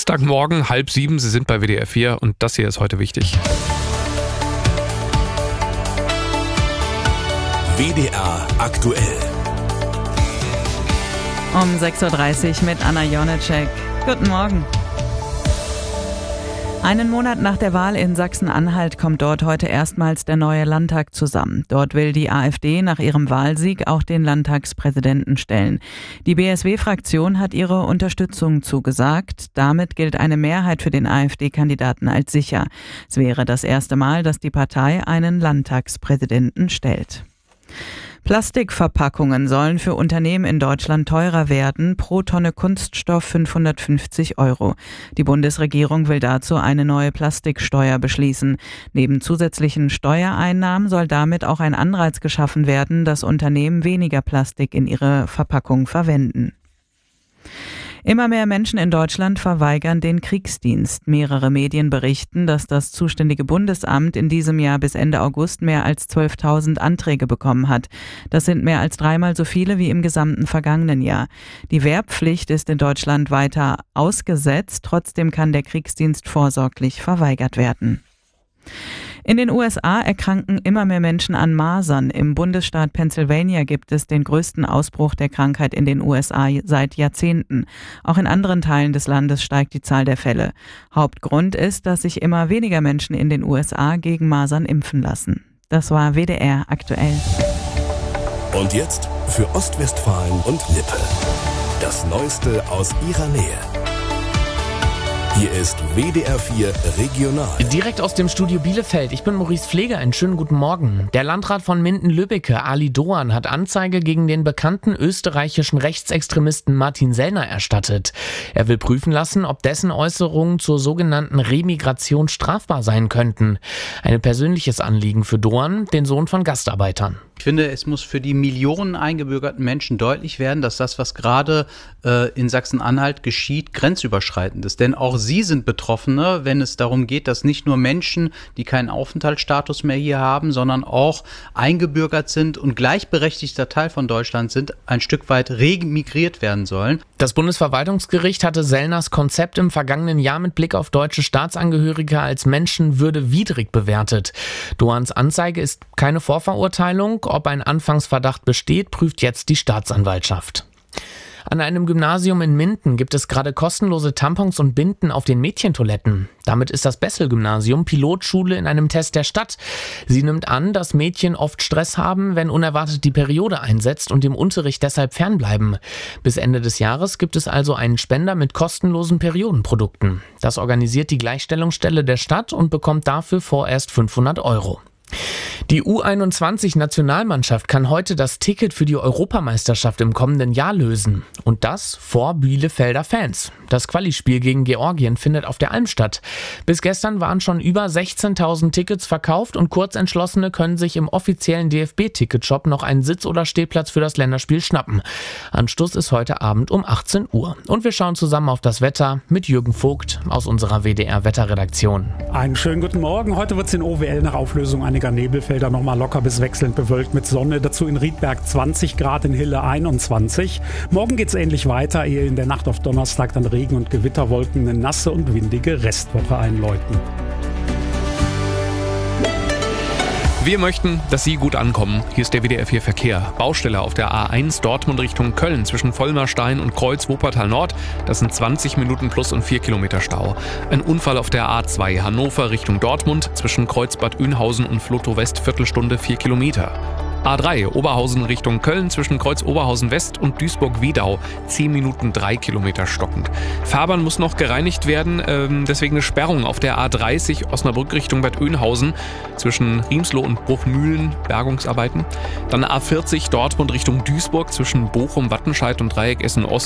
Dienstagmorgen, 6:30, Sie sind bei WDR 4 und das hier ist heute wichtig. WDR aktuell. Um 6:30 Uhr mit Anna Jonecek. Guten Morgen. Einen Monat nach der Wahl in Sachsen-Anhalt kommt dort heute erstmals der neue Landtag zusammen. Dort will die AfD nach ihrem Wahlsieg auch den Landtagspräsidenten stellen. Die BSW-Fraktion hat ihre Unterstützung zugesagt. Damit gilt eine Mehrheit für den AfD-Kandidaten als sicher. Es wäre das erste Mal, dass die Partei einen Landtagspräsidenten stellt. Plastikverpackungen sollen für Unternehmen in Deutschland teurer werden, pro Tonne Kunststoff 550 €. Die Bundesregierung will dazu eine neue Plastiksteuer beschließen. Neben zusätzlichen Steuereinnahmen soll damit auch ein Anreiz geschaffen werden, dass Unternehmen weniger Plastik in ihre Verpackung verwenden. Immer mehr Menschen in Deutschland verweigern den Kriegsdienst. Mehrere Medien berichten, dass das zuständige Bundesamt in diesem Jahr bis Ende August mehr als 12.000 Anträge bekommen hat. Das sind mehr als dreimal so viele wie im gesamten vergangenen Jahr. Die Wehrpflicht ist in Deutschland weiter ausgesetzt. Trotzdem kann der Kriegsdienst vorsorglich verweigert werden. In den USA erkranken immer mehr Menschen an Masern. Im Bundesstaat Pennsylvania gibt es den größten Ausbruch der Krankheit in den USA seit Jahrzehnten. Auch in anderen Teilen des Landes steigt die Zahl der Fälle. Hauptgrund ist, dass sich immer weniger Menschen in den USA gegen Masern impfen lassen. Das war WDR aktuell. Und jetzt für Ostwestfalen und Lippe. Das Neueste aus ihrer Nähe. Hier ist WDR 4 Regional. Direkt aus dem Studio Bielefeld. Ich bin Maurice Pfleger. Einen schönen guten Morgen. Der Landrat von Minden-Lübbecke, Ali Doan, hat Anzeige gegen den bekannten österreichischen Rechtsextremisten Martin Sellner erstattet. Er will prüfen lassen, ob dessen Äußerungen zur sogenannten Remigration strafbar sein könnten. Ein persönliches Anliegen für Doan, den Sohn von Gastarbeitern. Ich finde, es muss für die Millionen eingebürgerten Menschen deutlich werden, dass das, was gerade in Sachsen-Anhalt geschieht, grenzüberschreitend ist. Denn auch sie sind Betroffene, wenn es darum geht, dass nicht nur Menschen, die keinen Aufenthaltsstatus mehr hier haben, sondern auch eingebürgert sind und gleichberechtigter Teil von Deutschland sind, ein Stück weit remigriert werden sollen. Das Bundesverwaltungsgericht hatte Sellners Konzept im vergangenen Jahr mit Blick auf deutsche Staatsangehörige als menschenwürdewidrig bewertet. Doans Anzeige ist keine Vorverurteilung. Ob ein Anfangsverdacht besteht, prüft jetzt die Staatsanwaltschaft. An einem Gymnasium in Minden gibt es gerade kostenlose Tampons und Binden auf den Mädchentoiletten. Damit ist das Bessel-Gymnasium Pilotschule in einem Test der Stadt. Sie nimmt an, dass Mädchen oft Stress haben, wenn unerwartet die Periode einsetzt und dem Unterricht deshalb fernbleiben. Bis Ende des Jahres gibt es also einen Spender mit kostenlosen Periodenprodukten. Das organisiert die Gleichstellungsstelle der Stadt und bekommt dafür vorerst 500 €. Die U21-Nationalmannschaft kann heute das Ticket für die Europameisterschaft im kommenden Jahr lösen. Und das vor Bielefelder Fans. Das Quali-Spiel gegen Georgien findet auf der Alm statt. Bis gestern waren schon über 16.000 Tickets verkauft und Kurzentschlossene können sich im offiziellen DFB-Ticketshop noch einen Sitz- oder Stehplatz für das Länderspiel schnappen. Anstoß ist heute Abend um 18 Uhr. Und wir schauen zusammen auf das Wetter mit Jürgen Vogt aus unserer WDR-Wetterredaktion. Einen schönen guten Morgen. Heute wird es in OWL nach Auflösung einiger Nebelfelder nochmal locker bis wechselnd bewölkt mit Sonne. Dazu in Riedberg 20 Grad, in Hille 21. Morgen geht es ähnlich weiter, ehe in der Nacht auf Donnerstag dann Regen- und Gewitterwolken eine nasse und windige Restwoche einläuten. Wir möchten, dass Sie gut ankommen. Hier ist der WDR 4 Verkehr. Baustelle auf der A1 Dortmund Richtung Köln zwischen Vollmerstein und Kreuz Wuppertal Nord. Das sind 20 Minuten plus und 4 Kilometer Stau. Ein Unfall auf der A2 Hannover Richtung Dortmund zwischen Kreuzbad Oeynhausen und Flotow West Viertelstunde 4 Kilometer. A3 Oberhausen Richtung Köln zwischen Kreuz Oberhausen West und Duisburg-Wiedau 10 Minuten 3 Kilometer stockend. Fahrbahn muss noch gereinigt werden, deswegen eine Sperrung auf der A30 Osnabrück Richtung Bad Oeynhausen zwischen Riemsloh und Bruchmühlen, Bergungsarbeiten. Dann A40 Dortmund Richtung Duisburg zwischen Bochum, Wattenscheid und Dreieck Essen Ost